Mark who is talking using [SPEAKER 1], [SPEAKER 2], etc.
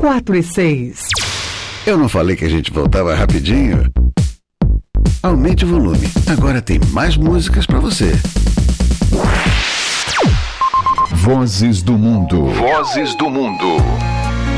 [SPEAKER 1] 4 e 6.
[SPEAKER 2] Eu não falei que a gente voltava rapidinho? Aumente o volume. Agora tem mais músicas pra você.
[SPEAKER 3] Vozes do Mundo.
[SPEAKER 4] Vozes do Mundo.